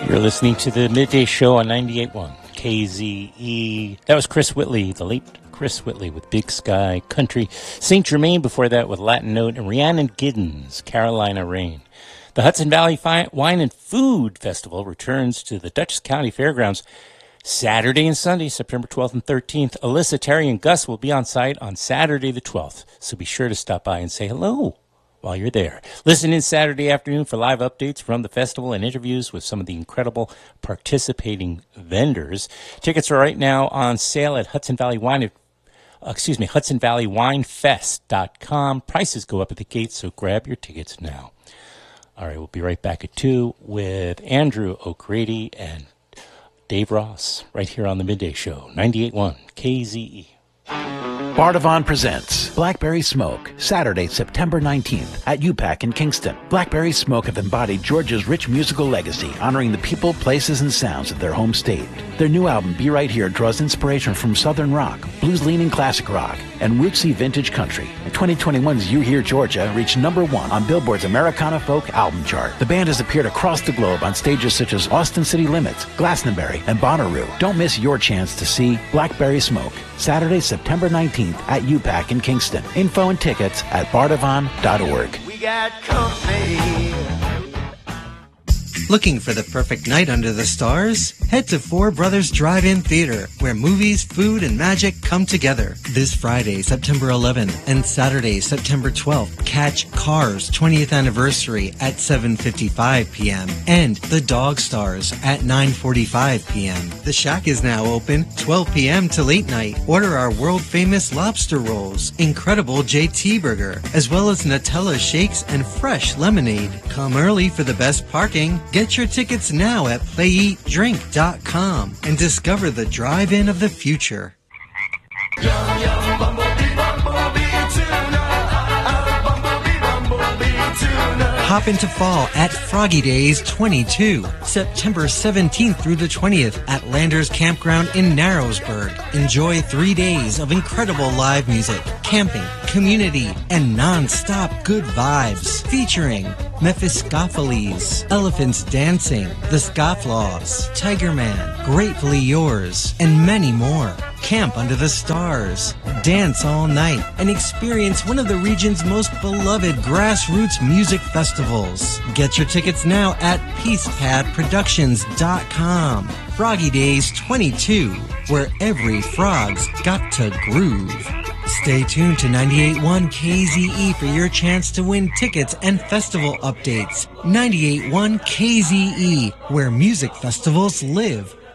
You're listening to the Midday Show on 98.1 KZE. That was Chris Whitley, the late Chris Whitley with Big Sky Country. St. Germain before that with Latin Note, and Rhiannon Giddens, Carolina Rain. The Hudson Valley Wine and Food Festival returns to the Dutchess County Fairgrounds Saturday and Sunday, September 12th and 13th. Alyssa, Terry, and Gus will be on site on Saturday the 12th, so be sure to stop by and say hello while you're there. Listen in Saturday afternoon for live updates from the festival and interviews with some of the incredible participating vendors. Tickets are right now on sale at HudsonValleyWinefest.com. Prices go up at the gate, so grab your tickets now. All right, we'll be right back at 2 with Andrew O'Grady and Dave Ross right here on the Midday Show, 98.1 KZE. Bardavon presents Blackberry Smoke, Saturday, September 19th at UPAC in Kingston. Blackberry Smoke have embodied Georgia's rich musical legacy, honoring the people, places, and sounds of their home state. Their new album, Be Right Here, draws inspiration from Southern rock, blues-leaning classic rock, and rootsy vintage country. In 2021's You Hear Georgia reached #1 on Billboard's Americana Folk Album Chart. The band has appeared across the globe on stages such as Austin City Limits, Glastonbury, and Bonnaroo. Don't miss your chance to see Blackberry Smoke, Saturday, September 19th at UPAC in Kingston. Info and tickets at bardavon.org. We got company. Looking for the perfect night under the stars? Head to Four Brothers Drive-In Theater, where movies, food, and magic come together. This Friday, September 11th, and Saturday, September 12th, catch Cars 20th Anniversary at 7:55 p.m. and The Dog Stars at 9:45 p.m. The Shack is now open 12 p.m. to late night. Order our world-famous lobster rolls, incredible JT Burger, as well as Nutella shakes and fresh lemonade. Come early for the best parking. Get your tickets now at playeatdrink.com and discover the drive-in of the future. Yum, yum, bumblebee, bumblebee, tuna. Bumblebee, bumblebee, tuna. Hop into fall at Froggy Days 22, September 17th through the 20th at Landers Campground in Narrowsburg. Enjoy 3 days of incredible live music, camping, community, and non-stop good vibes. Featuring Mephistopheles, Elephants Dancing, The Scofflaws, Tiger Man, Gratefully Yours, and many more. Camp under the stars, dance all night, and experience one of the region's most beloved grassroots music festivals. Get your tickets now at PeacePadProductions.com. Froggy Days 22, where every frog's got to groove. Stay tuned to 98.1 KZE for your chance to win tickets and festival updates. 98.1 KZE, where music festivals live.